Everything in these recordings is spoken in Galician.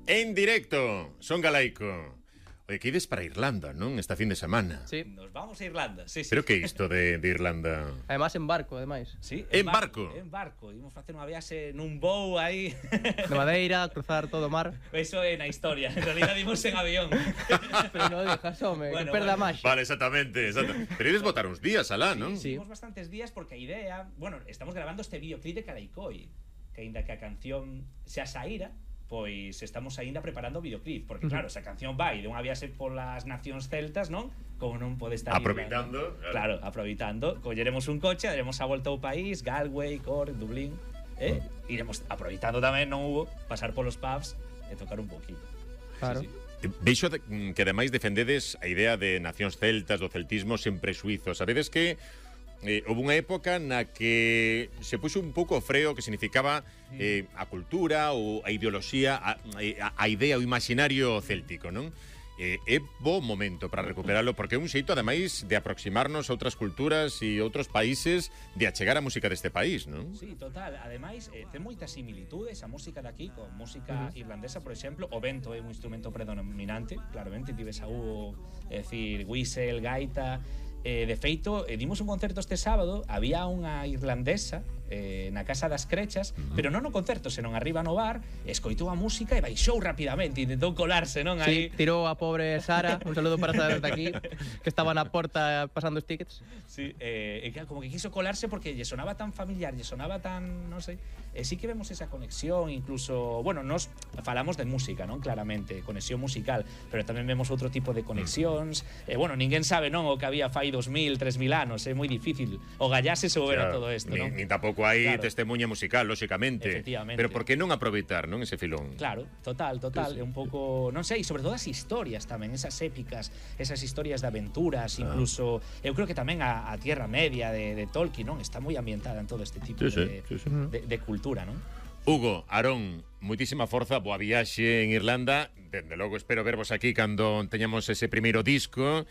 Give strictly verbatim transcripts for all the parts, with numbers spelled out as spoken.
En directo, Son Galaico. Oye, que ides para Irlanda, non? Esta fin de semana. Sí. Nos vamos a Irlanda, sí, sí. Pero que isto de, de Irlanda? Además en barco, ademais. Sí, En barco? En barco. Imos facer unha viaxe nun voo aí. De madeira, cruzar todo o mar. Eso é na historia. En realidad imos en avión. Pero non dejas, home, Bueno, que perda bueno. máis. Vale, exactamente, exactamente. Pero ides botar uns días alá, non? Sí. Imos bastantes días porque a idea... Bueno, estamos grabando este videoclip de Caraicoi, que aínda que a canción xa saíra, pois estamos aínda preparando o videoclip, porque claro, esa canción vai de unha viaxe polas nacións celtas, non? Como non pode estar Aproveitando, Irlanda. Claro, aproveitando. Colleremos un coche, daremos a volta ao país, Galway, Cork, Dublín, eh? Iremos aproveitando tamén, non hubo, pasar polos pubs e tocar un poquito. Claro. Sí, sí. Veixo de, que ademais defendedes a idea de nacións celtas, do celtismo sen presuizos. Sabedes que Eh, houve unha época na que se puxo un pouco o freo que significaba eh, a cultura ou a ideoloxía, a, a, a idea, o imaginario céltico, non? Eh, é bo momento para recuperalo porque é un xeito, ademais, de aproximarnos a outras culturas e outros países, de achegar a música deste país, non? Sí, total. Ademais, eh, ten moitas similitudes a música daqui con música irlandesa, por exemplo. O vento é un instrumento predominante, claramente. Tives a Hugo, é dicir, whistle, gaita... Eh, de feito, eh, dimos un concerto este sábado. Había unha irlandesa eh, na Casa das Crechas, uh-huh. pero non no concerto, senón arriba no bar. Escoitou a música e baixou rapidamente, intentou colarse, non? Sí, Aí tirou a pobre Sara. Un saludo para Sara desde aquí, que estaba na porta pasando os tickets. Sí, eh, e que como que quiso colarse porque lle sonaba tan familiar, lle sonaba tan, non sei. E sí que vemos esa conexión, incluso, bueno, nos falamos de música, non? Claramente, conexión musical, pero tamén vemos outro tipo de conexións. E eh, bueno, ninguén sabe, non, o que había fai dos mil, tres mil anos, é moi difícil o gallase se ver a todo isto, non? Nin tampouco hai Claro. testemunha musical, lóxicamente. Efectivamente. Pero por que non aproveitar, non, ese filón? Claro, total, total, é un pouco, non sei, sobre todo as historias tamén, esas épicas, esas historias de aventuras, incluso, eu creo que tamén a, a Tierra Media de, de Tolkien, non? Está moi ambientada en todo este tipo Sí, sí, de, sí, sí. de, de cultura, non? Hugo, Aarón, moitísima forza, boa viaxe en Irlanda. Dende logo espero vervos aquí cando teñamos ese primeiro disco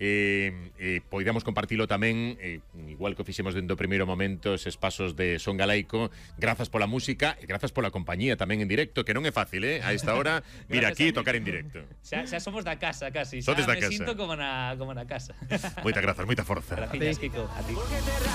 e, e poidamos compartilo tamén, e, igual que o fixemos dentro do primeiro momento, eses pasos de Son Galaico. Grazas pola música e grazas pola compañía tamén en directo, que non é fácil, eh? A esta hora vir aquí e tocar en directo. Xa, xa somos da casa, casi. Xa Sodes da me casa. sinto como na, como na casa. Moitas grazas, moita forza. Gracias, Kiko. A ti.